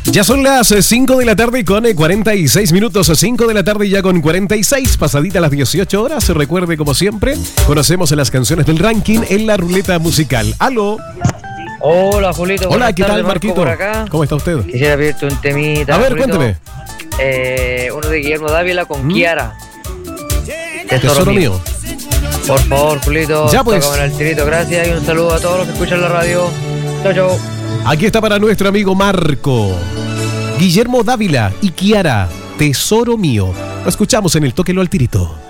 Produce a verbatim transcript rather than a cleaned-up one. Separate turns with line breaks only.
Ya son las cinco de la tarde con cuarenta y seis minutos, cinco de la tarde ya con cuarenta y seis, pasadita las dieciocho horas. Recuerde, como siempre, conocemos las canciones del ranking en la ruleta musical. ¡Aló!
Hola, Julito.
Hola, ¿qué tal,
Marco,
Marquito?
por acá.
¿Cómo está usted?
Quisiera pedirte un temita.
A ver,
Julito.
cuénteme.
Eh, uno de Guillermo Dávila con
¿Mm?
Kiara.
Tesoro mío.
Por favor, Julito.
Ya, pues.
Tócame el tirito, gracias. Y un saludo a todos los que escuchan la radio. Chau, chau.
Aquí está para nuestro amigo Marco. Guillermo Dávila y Kiara, Tesoro mío. Lo escuchamos en el Tóquelo al Tirito.